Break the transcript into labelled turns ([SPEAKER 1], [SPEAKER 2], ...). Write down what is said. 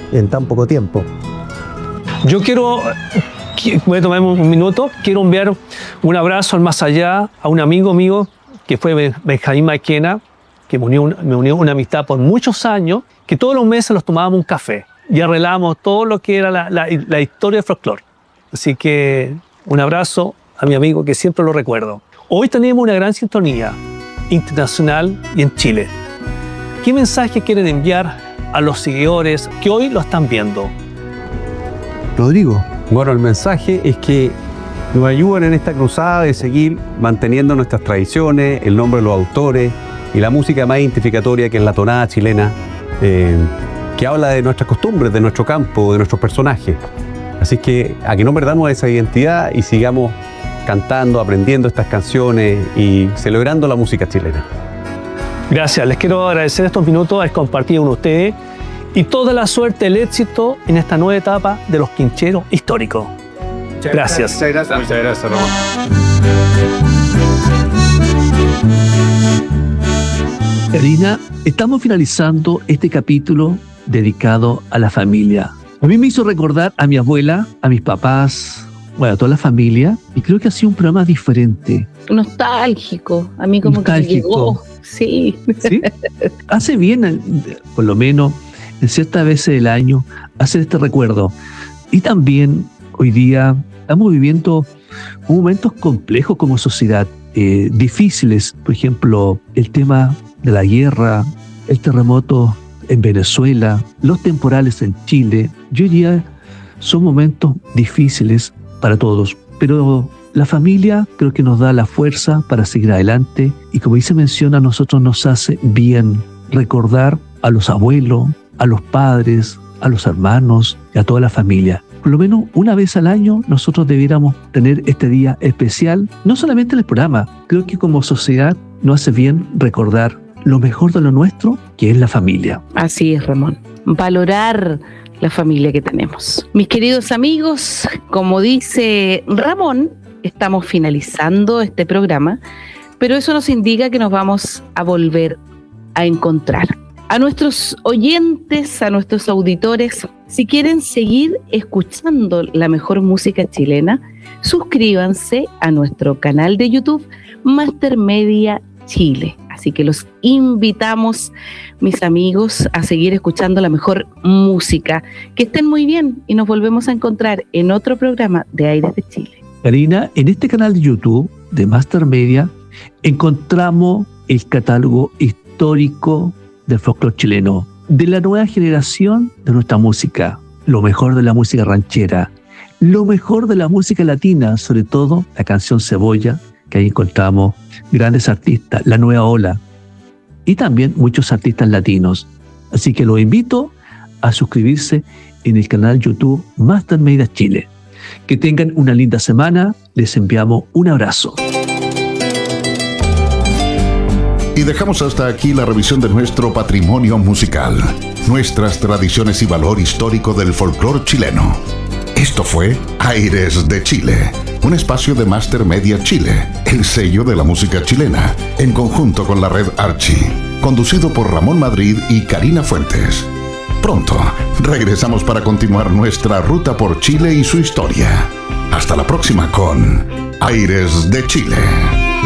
[SPEAKER 1] en tan poco tiempo.
[SPEAKER 2] Yo voy a tomar un minuto, quiero enviar un abrazo al más allá a un amigo mío que fue Benjamín Maquena, que me unió una amistad por muchos años, que todos los meses nos tomábamos un café y arreglábamos todo lo que era la historia del folclore. Así que un abrazo a mi amigo que siempre lo recuerdo. Hoy tenemos una gran sintonía internacional y en Chile. ¿Qué mensaje quieren enviar a los seguidores que hoy lo están viendo?
[SPEAKER 1] Rodrigo.
[SPEAKER 3] Bueno, el mensaje es que nos ayuden en esta cruzada de seguir manteniendo nuestras tradiciones, el nombre de los autores y la música más identificatoria que es la tonada chilena, que habla de nuestras costumbres, de nuestro campo, de nuestros personajes. Así que a que no perdamos esa identidad y sigamos cantando, aprendiendo estas canciones y celebrando la música chilena.
[SPEAKER 2] Gracias, les quiero agradecer estos minutos a compartir con ustedes y toda la suerte, el éxito en esta nueva etapa de los quincheros históricos. Gracias.
[SPEAKER 4] Muchas gracias. Muchas gracias, Ramón.
[SPEAKER 5] Karina, estamos finalizando este capítulo dedicado a la familia. A mí me hizo recordar a mi abuela, a mis papás, bueno, a toda la familia, y creo que ha sido un programa diferente.
[SPEAKER 6] Nostálgico, a mí como
[SPEAKER 5] nostálgico.
[SPEAKER 6] Que llegó. Sí.
[SPEAKER 5] ¿Sí? Hace bien, por lo menos, en ciertas veces del año, hacer este recuerdo. Y también, hoy día, estamos viviendo momentos complejos como sociedad, difíciles. Por ejemplo, el tema de la guerra, el terremoto en Venezuela, los temporales en Chile. Yo diría, son momentos difíciles para todos, pero la familia creo que nos da la fuerza para seguir adelante y como dice menciona, a nosotros nos hace bien recordar a los abuelos, a los padres, a los hermanos y a toda la familia. Por lo menos una vez al año nosotros debiéramos tener este día especial, no solamente en el programa, creo que como sociedad nos hace bien recordar lo mejor de lo nuestro, que es la familia.
[SPEAKER 6] Así es, Ramón. Valorar la familia que tenemos. Mis queridos amigos, como dice Ramón, estamos finalizando este programa, pero eso nos indica que nos vamos a volver a encontrar. A nuestros oyentes, a nuestros auditores, si quieren seguir escuchando la mejor música chilena, suscríbanse a nuestro canal de YouTube Master Media Chile. Así que los invitamos, mis amigos, a seguir escuchando la mejor música. Que estén muy bien y nos volvemos a encontrar en otro programa de Aires de Chile.
[SPEAKER 5] Karina, en este canal de YouTube de Master Media encontramos el catálogo histórico del folclore chileno, de la nueva generación de nuestra música, lo mejor de la música ranchera, lo mejor de la música latina, sobre todo la canción Cebolla, que ahí encontramos grandes artistas, la nueva ola, y también muchos artistas latinos. Así que los invito a suscribirse en el canal YouTube Master Media Chile. Que tengan una linda semana, les enviamos un abrazo.
[SPEAKER 7] Y dejamos hasta aquí la revisión de nuestro patrimonio musical, nuestras tradiciones y valor histórico del folclore chileno. Esto fue Aires de Chile, un espacio de Master Media Chile, el sello de la música chilena, en conjunto con la red Archie, conducido por Ramón Madrid y Karina Fuentes. Pronto regresamos para continuar nuestra ruta por Chile y su historia. Hasta la próxima con Aires de Chile.